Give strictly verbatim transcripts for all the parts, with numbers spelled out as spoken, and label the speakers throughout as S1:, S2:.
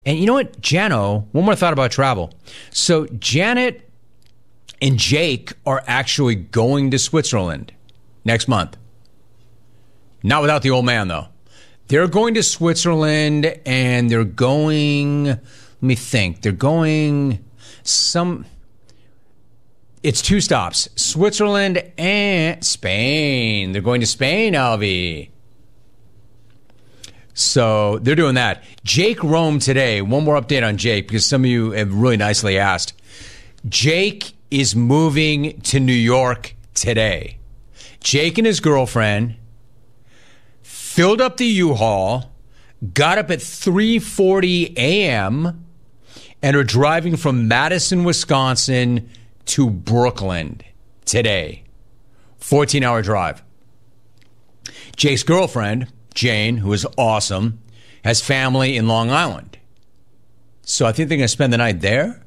S1: And you know what, Jano, one more thought about travel. So Janet and Jake are actually going to Switzerland next month. Not without the old man, though. They're going to Switzerland, and they're going, let me think, they're going some, it's two stops, Switzerland and Spain. They're going to Spain, Alvy. So they're doing that. Jake Rome today. One more update on Jake, because some of you have really nicely asked. Jake is moving to New York today. Jake and his girlfriend filled up the U-Haul, got up at three forty a.m., and are driving from Madison, Wisconsin to Brooklyn today. fourteen-hour drive. Jake's girlfriend, Jane, who is awesome, has family in Long Island. So I think they're going to spend the night there.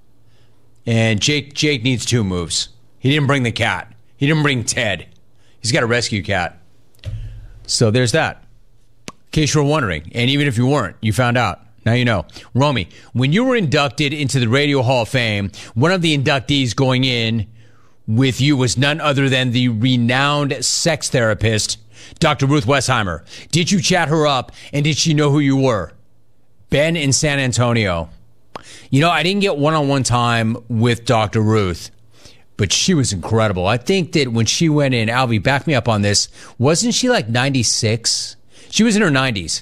S1: And Jake Jake needs two moves. He didn't bring the cat. He didn't bring Ted. He's got a rescue cat. So there's that. In case you were wondering. And even if you weren't, you found out. Now you know. Romy, when you were inducted into the Radio Hall of Fame, one of the inductees going in with you was none other than the renowned sex therapist, Doctor Ruth Westheimer. Did you chat her up, and did she know who you were? Ben in San Antonio. You know, I didn't get one-on-one time with Doctor Ruth, but she was incredible. I think that when she went in, Albie, back me up on this, wasn't she like ninety-six? She was in her nineties.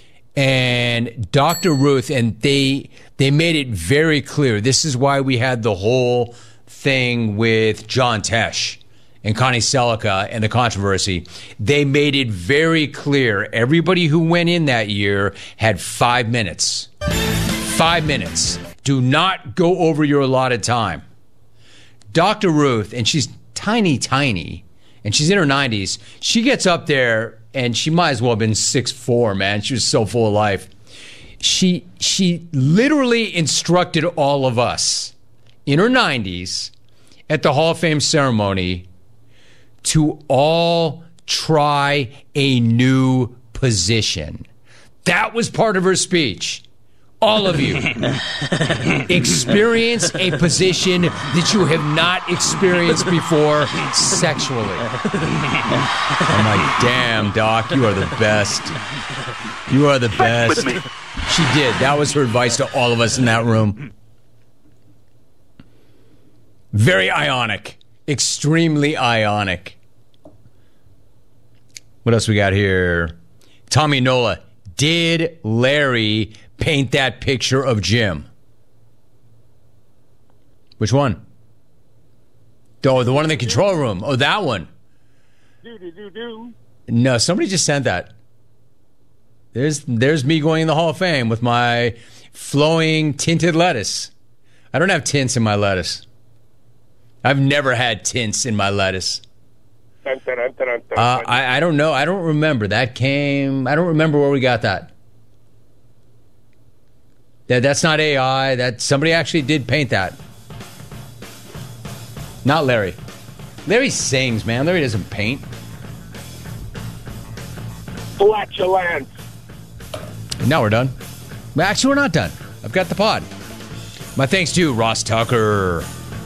S1: And Doctor Ruth, and they they made it very clear. This is why we had the whole thing with John Tesh and Connie Selica and the controversy. They made it very clear. Everybody who went in that year had five minutes. Five minutes. Do not go over your allotted time. Doctor Ruth, and she's tiny, tiny, and she's in her nineties. She gets up there, and she might as well have been six foot four, man. She was so full of life. She, she literally instructed all of us in her nineties at the Hall of Fame ceremony to all try a new position. That was part of her speech. All of you experience a position that you have not experienced before sexually. I'm like, damn, Doc, you are the best. You are the best. She did. That was her advice to all of us in that room. Very ionic. Extremely ionic. What else we got here? Tommy Nola. Did Larry paint that picture of Jim? Which one? Oh, the one in the control room. Oh, that one.
S2: Do, do, do, do.
S1: No, somebody just sent that. There's there's me going in the Hall of Fame with my flowing tinted lettuce. I don't have tints in my lettuce. I've never had tints in my lettuce.
S2: Dun, dun, dun, dun, dun.
S1: Uh, I, I don't know. I don't remember. That came... I don't remember where we got that. That That's not A I. That somebody actually did paint that. Not Larry. Larry sings, man. Larry doesn't paint.
S2: Flatulence.
S1: Now we're done. Well, actually, we're not done. I've got the pod. My thanks to Ross Tucker,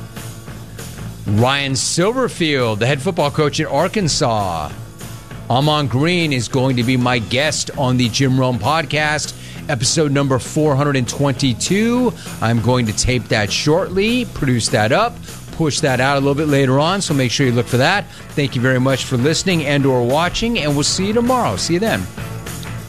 S1: Ryan Silverfield, the head football coach at Arkansas. Amon Green is going to be my guest on the Jim Rome podcast, episode number four twenty-two. I'm going to tape that shortly, produce that up, push that out a little bit later on, so make sure you look for that. Thank you very much for listening and or watching, and we'll see you tomorrow. See you then.